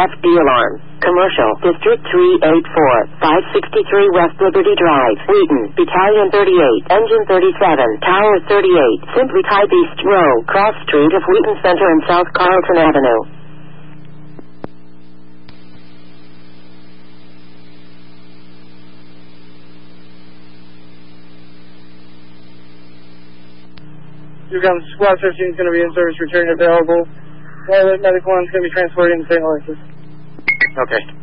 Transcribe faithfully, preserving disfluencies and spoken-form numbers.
F D alarm. Commercial, District three eighty-four, five sixty-three West Liberty Drive, Wheaton, Battalion thirty-eight, Engine thirty-seven, Tower thirty-eight, Simply Type East Row, Cross Street of Wheaton Center and South Carlton Avenue. You've got Squad fifteen is going to be in service, returning available. Pilot Medical one is going to be transported into Saint Louis. Okay.